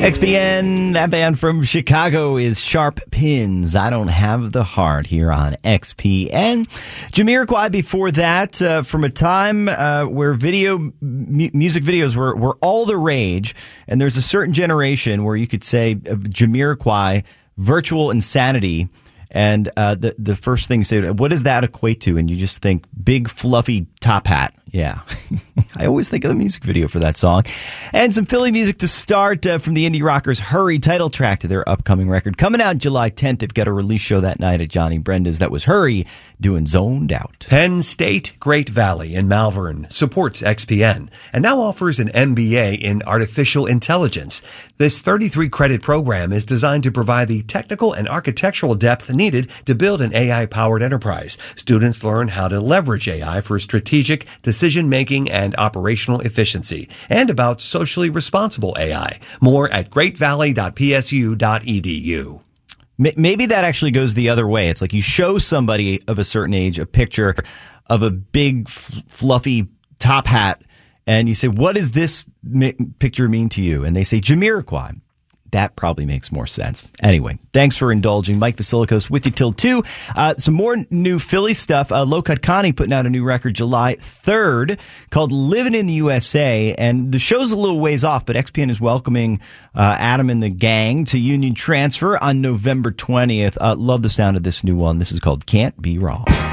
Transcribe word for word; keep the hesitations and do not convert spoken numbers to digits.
X P N, that band from Chicago is Sharp Pins. I Don't Have the Heart here on X P N. Jamiroquai before that, uh, from a time uh, where video m- music videos were, were all the rage, and there's a certain generation where you could say uh, Jamiroquai, virtual insanity. And uh, the the first thing you say, what does that equate to? And you just think big fluffy top hat. Yeah, I always think of the music video for that song. And some Philly music to start uh, from the indie rockers Hurry, title track to their upcoming record. Coming out July tenth, they've got a release show that night at Johnny Brenda's. That was Hurry doing Zoned Out. Penn State Great Valley in Malvern supports X P N and now offers an M B A in Artificial Intelligence. This thirty-three credit program is designed to provide the technical and architectural depth needed to build an A I-powered enterprise. Students learn how to leverage A I for strategic decision-making and operational efficiency, and about socially responsible A I. More at great valley dot p s u dot e d u. Maybe that actually goes the other way. It's like you show somebody of a certain age a picture of a big, f- fluffy top hat, and you say, what does this mi- picture mean to you? And they say, Jamiroquai. That probably makes more sense. Anyway, thanks for indulging. Mike Vasilikos with you till two. Uh, some more new Philly stuff. Uh, Low Cut Connie putting out a new record July third called Living in the U S A. And the show's a little ways off, but X P N is welcoming uh, Adam and the gang to Union Transfer on November twentieth. Uh, love the sound of this new one. This is called Can't Be Wrong.